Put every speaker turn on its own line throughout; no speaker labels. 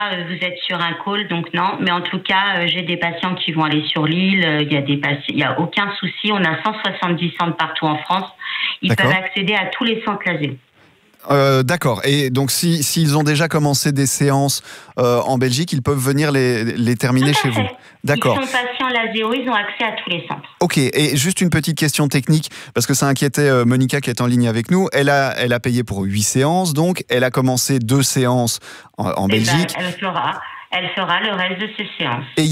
Vous êtes sur un call, donc non. Mais en tout cas, j'ai des patients qui vont aller sur l'île. Il y a aucun souci. On a 170 centres partout en France. Ils peuvent accéder à tous les centres LASEO.
D'accord. Et donc, s'ils ont déjà commencé des séances en Belgique, ils peuvent venir les terminer chez vous. D'accord.
Ils sont patients LASEO, ils ont accès à tous les centres.
Ok. Et juste une petite question technique, parce que ça inquiétait Monica qui est en ligne avec nous. Elle a payé pour 8 séances, donc elle a commencé 2 séances en Belgique.
Elle fera le reste de ses séances.
Et il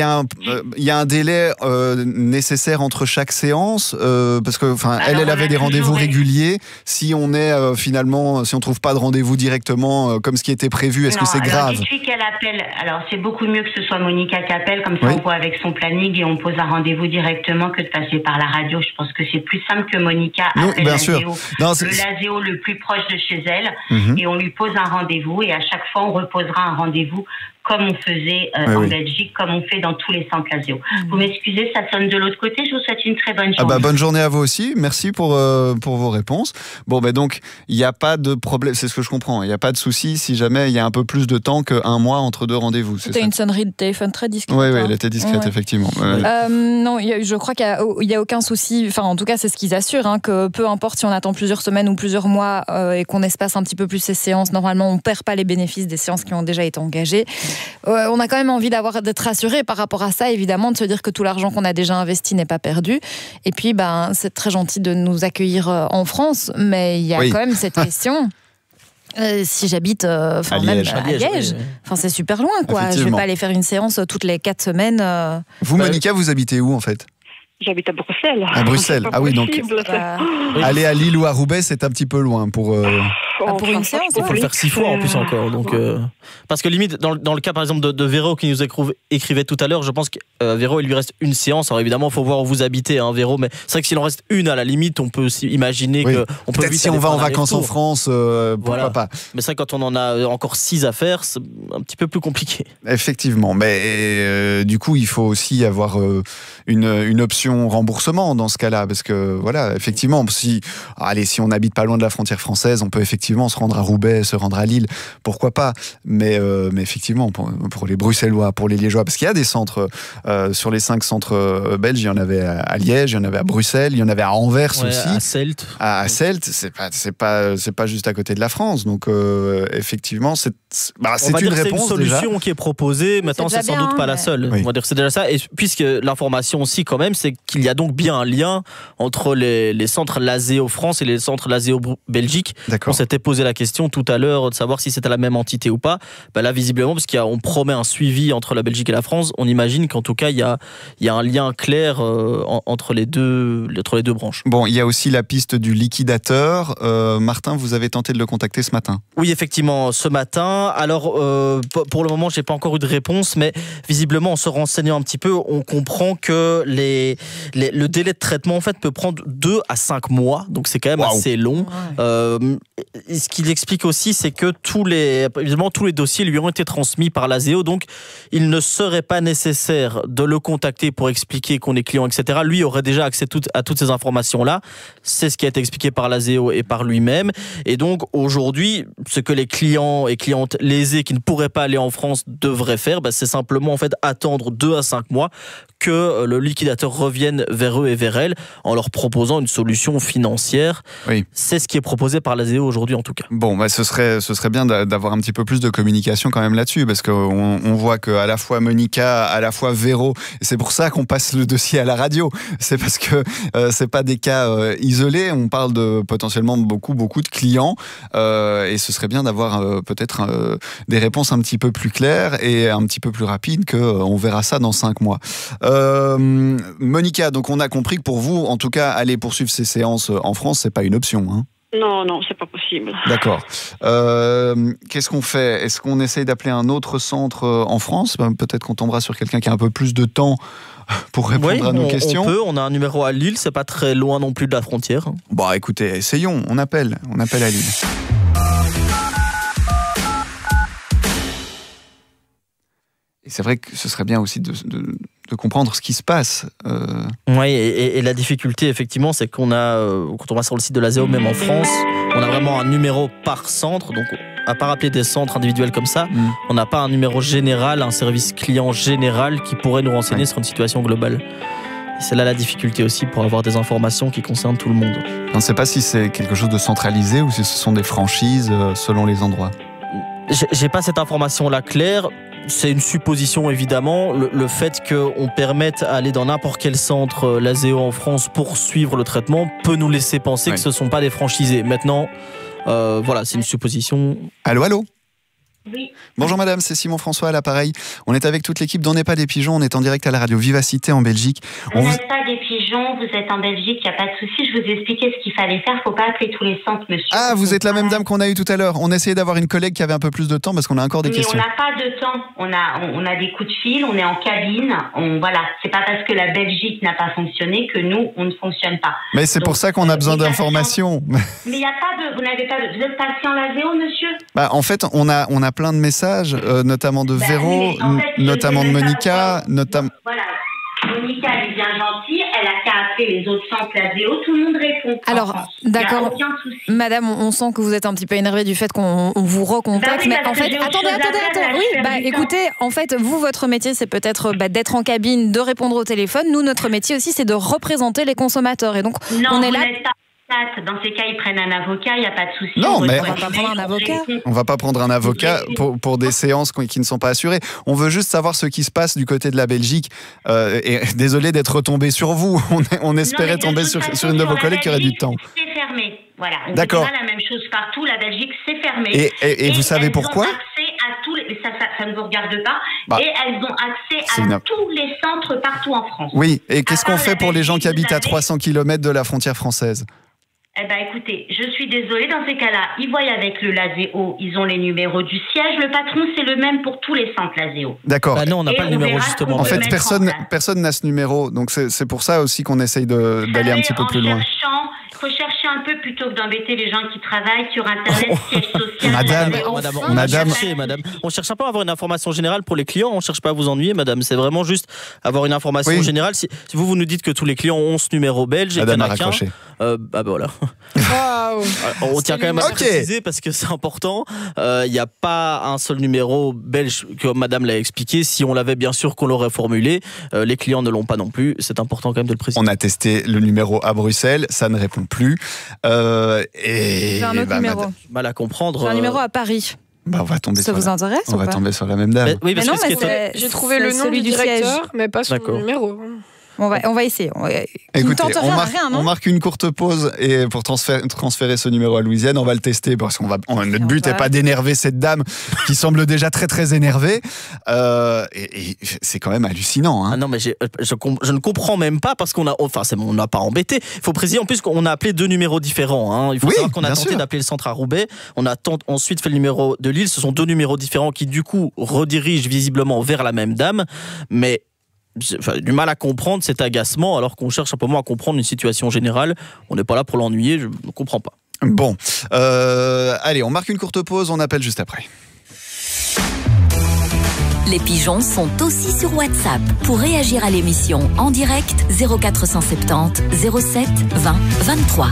y a un délai nécessaire entre chaque séance, parce que elle avait des rendez-vous réguliers. Si on est si on trouve pas de rendez-vous directement comme ce qui était prévu, est-ce que c'est grave?
Dites-lui qu'elle appelle. Alors c'est beaucoup mieux que ce soit Monica qui appelle, comme ça on voit avec son planning et on pose un rendez-vous directement que de passer par la radio. Je pense que c'est plus simple que Monica appelle le LASEO le plus proche de chez elle, et on lui pose un rendez-vous, et à chaque fois on reposera un rendez-vous comme on faisait en Belgique, comme on fait dans tous les centres LASEO. Vous m'excusez, ça sonne de l'autre côté. Je vous souhaite une très bonne journée.
Bonne journée à vous aussi. Merci pour vos réponses. Bon, donc, il n'y a pas de problème. C'est ce que je comprends. Il n'y a pas de souci si jamais il y a un peu plus de temps qu'un mois entre 2 rendez-vous.
C'était une sonnerie de téléphone très discrète.
Oui, elle était discrète, effectivement.
Non, je crois qu'il n'y a aucun souci. Enfin, en tout cas, c'est ce qu'ils assurent, que peu importe si on attend plusieurs semaines ou plusieurs mois et qu'on espace un petit peu plus ces séances, normalement, on ne perd pas les bénéfices des séances qui ont déjà été engagées. On a quand même envie d'être rassuré par rapport à ça, évidemment, de se dire que tout l'argent qu'on a déjà investi n'est pas perdu. Et puis, c'est très gentil de nous accueillir en France, mais il y a quand même cette question. Si j'habite à Liège, c'est super loin, quoi. Je vais pas aller faire une séance toutes les 4 semaines.
Vous, Monica, vous habitez où, en fait?
J'habite à Bruxelles.
À Bruxelles, oui, donc aller à Lille ou à Roubaix, c'est un petit peu loin pour
une séance.
Il faut le faire 6 fois en plus encore. Donc, parce que limite, dans le cas par exemple de Véro qui nous écrivait tout à l'heure, je pense que Véro, il lui reste une séance. Alors évidemment, il faut voir où vous habitez, Véro, mais c'est vrai que s'il en reste une à la limite, on peut aussi imaginer qu'on peut.
Peut-être si on va en vacances en France, pourquoi pas.
Mais c'est vrai que quand on en a encore 6 à faire, c'est un petit peu plus compliqué.
Effectivement, mais du coup, il faut aussi avoir une option remboursement dans ce cas-là, parce que effectivement, si on n'habite pas loin de la frontière française, on peut effectivement se rendre à Roubaix, se rendre à Lille, pourquoi pas, mais effectivement pour les Bruxellois, pour les Liégeois, parce qu'il y a des centres sur les 5 centres belges, il y en avait à Liège, il y en avait à Bruxelles, il y en avait à Anvers aussi, à Celt, c'est pas juste à côté de la France, donc effectivement c'est une réponse,
c'est une solution qui est proposée. Maintenant, c'est sans doute pas la seule. On va dire que c'est déjà ça. Et puisque l'information aussi, quand même, c'est qu'il y a donc bien un lien entre les centres LASEO France et les centres LASEO Belgique. On s'était posé la question tout à l'heure de savoir si c'était la même entité ou pas. Là, visiblement, parce qu'on promet un suivi entre la Belgique et la France, on imagine qu'en tout cas, il y a un lien clair entre les deux branches.
Bon, il y a aussi la piste du liquidateur. Martin, vous avez tenté de le contacter ce matin?
Oui, effectivement, ce matin. Alors, pour le moment, je n'ai pas encore eu de réponse, mais visiblement, en se renseignant un petit peu, on comprend que le délai de traitement en fait peut prendre 2 à 5 mois, donc c'est quand même assez long. Ce qu'il explique aussi, c'est que évidemment tous les dossiers lui ont été transmis par LASEO, donc il ne serait pas nécessaire de le contacter pour expliquer qu'on est client, etc. Lui aurait déjà accès à toutes ces informations-là. C'est ce qui a été expliqué par LASEO et par lui-même. Et donc aujourd'hui, ce que les clients et clientes lésés qui ne pourraient pas aller en France devraient faire, c'est simplement en fait attendre 2 à 5 mois que le liquidateur revienne vers eux et vers elles en leur proposant une solution financière. C'est ce qui est proposé par LASEO aujourd'hui en tout cas.
Bon, ce serait bien d'avoir un petit peu plus de communication quand même là-dessus, parce qu'on voit qu'à la fois Monica, à la fois Véro, et c'est pour ça qu'on passe le dossier à la radio, c'est parce que c'est pas des cas isolés, on parle de potentiellement beaucoup de clients, et ce serait bien d'avoir peut-être des réponses un petit peu plus claires et un petit peu plus rapides, qu'on verra ça dans 5 mois. Monica, donc on a compris que pour vous, en tout cas, aller poursuivre ces séances en France, c'est pas une option, hein?
Non, c'est pas possible.
D'accord. Qu'est-ce qu'on fait? Est-ce qu'on essaye d'appeler un autre centre en France? Peut-être qu'on tombera sur quelqu'un qui a un peu plus de temps pour répondre à nos questions.
On a un numéro à Lille, c'est pas très loin non plus de la frontière.
Bon, écoutez, essayons, on appelle à Lille. Et c'est vrai que ce serait bien aussi de comprendre ce qui se passe.
Oui, et la difficulté, effectivement, c'est qu'on a, quand on va sur le site de LASEO, même en France, on a vraiment un numéro par centre. Donc, à part appeler des centres individuels comme ça, on n'a pas un numéro général, un service client général qui pourrait nous renseigner sur une situation globale. Et c'est là la difficulté aussi pour avoir des informations qui concernent tout le monde.
On ne sait pas si c'est quelque chose de centralisé ou si ce sont des franchises selon les endroits.
J'ai pas cette information-là claire. C'est une supposition évidemment. Le fait qu'on permette d'aller dans n'importe quel centre l'ASEO en France pour suivre le traitement peut nous laisser penser que ce ne sont pas des franchisés. Maintenant, voilà, c'est une supposition.
Allô ?
Oui.
Bonjour madame, c'est Simon François à l'appareil. On est avec toute l'équipe d'On n'est pas des pigeons, on est en direct à la radio Vivacité en Belgique.
Vous n'êtes pas des pigeons, vous êtes en Belgique, il n'y a pas de souci, je vous ai expliqué ce qu'il fallait faire, il ne faut pas appeler tous les centres, monsieur.
Ah, vous êtes la même dame qu'on a eue tout à l'heure. On essayait d'avoir une collègue qui avait un peu plus de temps parce qu'on a encore des questions.
Mais on n'a pas de temps, on a des coups de fil, on est en cabine, voilà. C'est pas parce que la Belgique n'a pas fonctionné que nous, on ne fonctionne pas.
Mais c'est pour ça qu'on a besoin d'informations.
Mais il n'y a pas de... Vous êtes patient l'ASEO, monsieur ?
En fait, on a plein de messages, notamment de Véro, notamment de Monica,
Voilà, Monica, elle est bien gentille, elle a qu'à appeler les autres centres l'ASEO, tout le monde répond.
Alors, d'accord, madame, on sent que vous êtes un petit peu énervée du fait qu'on vous recontacte, mais en fait, attendez, oui, écoutez, en fait, vous, votre métier, c'est peut-être d'être en cabine, de répondre au téléphone. Nous, notre métier aussi, c'est de représenter les consommateurs, et donc on est là.
Dans ces cas, ils prennent un avocat, il n'y a pas de souci.
Non, mais
on va pas prendre un avocat.
On va pas prendre un avocat pour des séances qui ne sont pas assurées. On veut juste savoir ce qui se passe du côté de la Belgique. Et désolé d'être retombé sur vous. On espérait tomber sur une de vos collègues qui aurait du temps.
C'est fermé. Voilà.
D'accord.
C'est pas la même chose partout. La Belgique, c'est fermé.
Et vous savez pourquoi ?
Ça ne vous regarde pas. Et elles ont accès à tous les centres partout en France.
Oui. Et qu'est-ce qu'on fait pour les gens qui habitent à 300 km de la frontière française ?
Écoutez, je suis désolée, dans ces cas-là, ils voient avec le LASEO, ils ont les numéros du siège, le patron, c'est le même pour tous les centres LASEO.
D'accord.
Non, on n'a pas le numéro, justement.
En fait, personne n'a ce numéro, donc c'est pour ça aussi qu'on essaye d'aller un petit peu plus loin.
Recherchez un peu plutôt que d'embêter les gens qui travaillent sur Internet, siège social.
Madame, on cherche un peu à avoir une information générale pour les clients, on cherche pas à vous ennuyer, madame. C'est vraiment juste avoir une information générale. Si vous nous dites que tous les clients ont ce numéro belge,
madame a raccroché.
Voilà.
Wow.
On tient quand même à préciser parce que c'est important. Il n'y a pas un seul numéro belge, comme madame l'a expliqué. Si on l'avait, bien sûr qu'on l'aurait formulé. Les clients ne l'ont pas non plus. C'est important quand même de le préciser.
On a testé le numéro à Bruxelles, ça ne répond plus.
J'ai un autre numéro.
Mal à comprendre.
J'ai un numéro à Paris.
On va tomber
ça vous intéresse
on va tomber sur la même dame.
Oui, parce
que
j'ai trouvé le nom du directeur, mais pas son numéro.
On va essayer.
Écoutez, on marque une courte pause et pour transférer ce numéro à Louisiane, on va le tester parce notre but n'est pas d'énerver cette dame qui semble déjà très très énervée. Et c'est quand même hallucinant. Hein.
Ah non, mais je ne comprends même pas parce on n'a pas embêté. Il faut préciser en plus qu'on a appelé 2 numéros différents. Hein. Il faut savoir qu'on a tenté d'appeler le centre à Roubaix. On a ensuite fait le numéro de Lille. Ce sont 2 numéros différents qui du coup redirigent visiblement vers la même dame. Mais j'ai du mal à comprendre cet agacement alors qu'on cherche simplement à comprendre une situation générale. On n'est pas là pour l'ennuyer, je ne comprends pas.
Bon, allez, on marque une courte pause, on appelle juste après.
Les pigeons sont aussi sur WhatsApp. Pour réagir à l'émission en direct, 0470 07 20 23.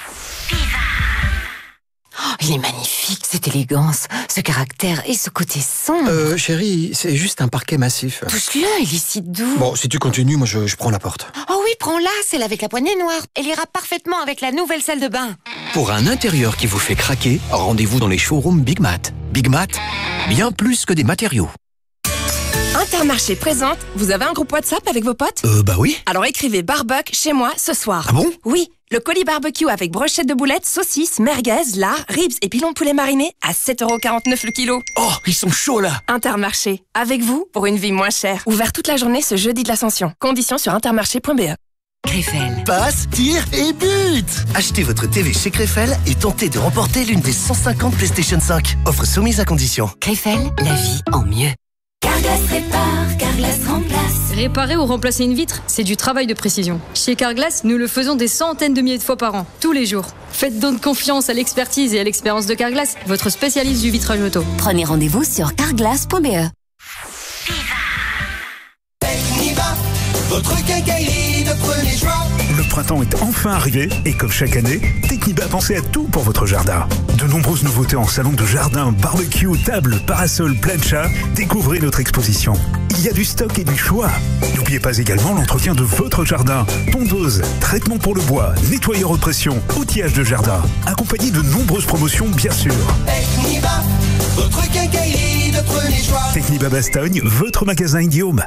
Oh, il est magnifique, cette élégance, ce caractère et ce côté sombre.
Chérie, c'est juste un parquet massif.
Touche-le, il est si doux.
Bon, si tu continues, moi je prends la porte.
Oh oui, prends-la, celle avec la poignée noire. Elle ira parfaitement avec la nouvelle salle de bain.
Pour un intérieur qui vous fait craquer, rendez-vous dans les showrooms Big Mat. Big Mat, bien plus que des matériaux.
Intermarché présente, vous avez un groupe WhatsApp avec vos potes ?
Bah oui.
Alors écrivez barbecue chez moi ce soir.
Ah bon ?
Oui, le colis barbecue avec brochette de boulettes, saucisses, merguez, lard, ribs et pilons de poulet mariné à 7,49€ le kilo.
Oh, ils sont chauds là.
Intermarché, avec vous pour une vie moins chère. Ouvert toute la journée ce jeudi de l'Ascension. Conditions sur intermarché.be.
Krefel.
Passe, tire et but. Achetez votre TV chez Krefel et tentez de remporter l'une des 150 PlayStation 5. Offre soumise à condition.
Krefel, la vie en mieux.
Carglass répare, Carglass remplace. Réparer ou remplacer une vitre, c'est du travail de précision. Chez Carglass, nous le faisons des centaines de milliers de fois par an, tous les jours. Faites donc confiance à l'expertise et à l'expérience de Carglass, votre spécialiste du vitrage auto.
Prenez rendez-vous sur carglass.be.
Techniva, votre quincaillerie cahiers de prenez joie.
Le printemps est enfin arrivé et comme chaque année, Techniba a pensé à tout pour votre jardin. De nombreuses nouveautés en salon de jardin, barbecue, table, parasol, plancha. Découvrez notre exposition. Il y a du stock et du choix. N'oubliez pas également l'entretien de votre jardin. Tondeuse, traitement pour le bois, nettoyeur haute pression, outillage de jardin. Accompagné de nombreuses promotions bien sûr.
Techniba, votre quincaillerie de prenez joie.
Techniba Bastogne, votre magasin Indium.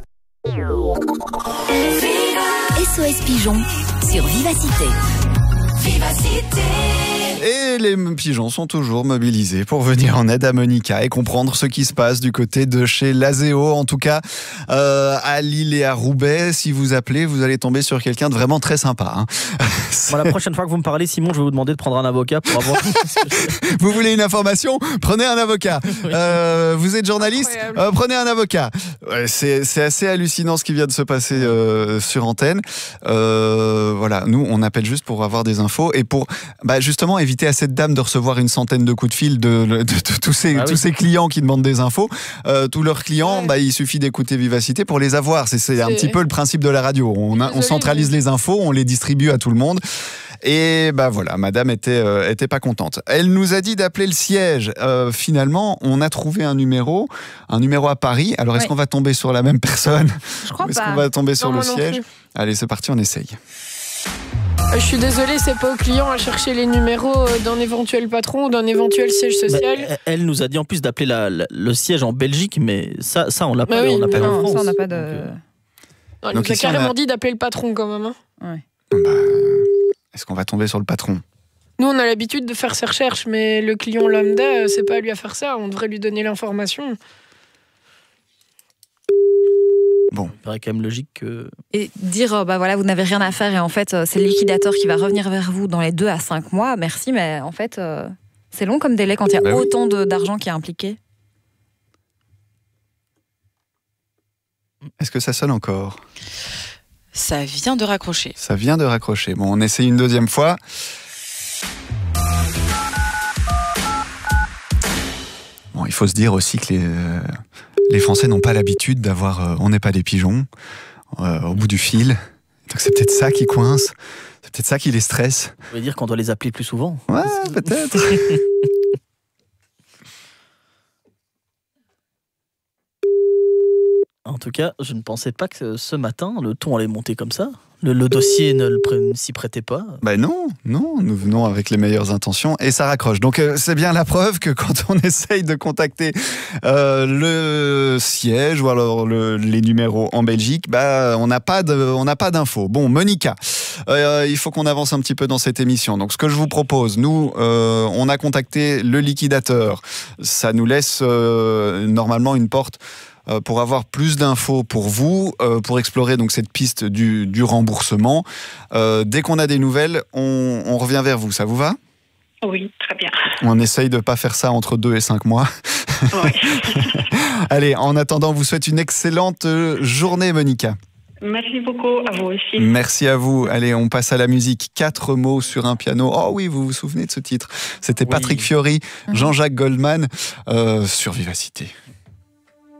SOS Pigeon sur Vivacité. Vivacité.
Et les pigeons sont toujours mobilisés pour venir en aide à Monica et comprendre ce qui se passe du côté de chez Lazéo. En tout cas, à Lille et à Roubaix, si vous appelez, vous allez tomber sur quelqu'un de vraiment très sympa. Hein.
Bon, la prochaine fois que vous me parlez, Simon, je vais vous demander de prendre un avocat pour avoir...
Vous voulez une information ? Prenez un avocat. Oui. Vous êtes journaliste ? Prenez un avocat. C'est assez hallucinant ce qui vient de se passer sur antenne. Voilà, nous, on appelle juste pour avoir des infos et pour justement éviter à cette dame de recevoir une centaine de coups de fil de tous ces clients qui demandent des infos. Tous leurs clients, il suffit d'écouter Vivacité pour les avoir. C'est un petit peu le principe de la radio. On centralise les infos, on les distribue à tout le monde. Et voilà, madame était pas contente. Elle nous a dit d'appeler le siège. Finalement, on a trouvé un numéro à Paris. Alors, est-ce qu'on va tomber sur la même personne ?
Je crois pas.
Est-ce qu'on va tomber sur le siège ? Allez, c'est parti, on essaye.
Je suis désolée, c'est pas au client à chercher les numéros d'un éventuel patron ou d'un éventuel siège social.
Elle nous a dit en plus d'appeler le siège en Belgique, mais ça on l'a pas, on n'a pas en France.
Ça, on n'a pas de...
Il nous a carrément dit d'appeler le patron quand même. Hein.
Ouais.
Est-ce qu'on va tomber sur le patron ?
Nous, on a l'habitude de faire ses recherches, mais le client lambda, c'est pas à lui à faire ça. On devrait lui donner l'information.
Bon.
Il paraît quand même logique que...
Et dire, vous n'avez rien à faire et en fait, c'est le liquidateur qui va revenir vers vous dans les 2 à 5 mois. Merci, mais en fait, c'est long comme délai quand il y a autant d'argent qui est impliqué.
Est-ce que ça sonne encore ?
Ça vient de raccrocher.
Ça vient de raccrocher. Bon, on essaye une deuxième fois. Bon, il faut se dire aussi que les Français n'ont pas l'habitude d'avoir... on n'est pas des pigeons au bout du fil. Donc c'est peut-être ça qui coince. C'est peut-être ça qui les stresse.
Vous voulez dire qu'on doit les appeler plus souvent ?
Ouais, peut-être.
En tout cas, je ne pensais pas que ce matin, le ton allait monter comme ça. Le dossier ne s'y prêtait pas.
Non, nous venons avec les meilleures intentions et ça raccroche. Donc c'est bien la preuve que quand on essaye de contacter le siège ou alors les numéros en Belgique, on n'a pas d'infos. Bon, Monica, il faut qu'on avance un petit peu dans cette émission. Donc ce que je vous propose, nous, on a contacté le liquidateur. Ça nous laisse normalement une porte pour avoir plus d'infos pour vous, pour explorer donc cette piste du remboursement. Dès qu'on a des nouvelles, on revient vers vous. Ça vous va ?
Oui, très bien.
On essaye de ne pas faire ça entre 2 et 5 mois.
Oui.
Allez, en attendant, vous souhaite une excellente journée, Monica.
Merci beaucoup, à vous aussi.
Merci à vous. Allez, on passe à la musique. 4 mots sur un piano. Oh oui, vous vous souvenez de ce titre ? C'était Patrick Fiori, Jean-Jacques Goldman sur Vivacité.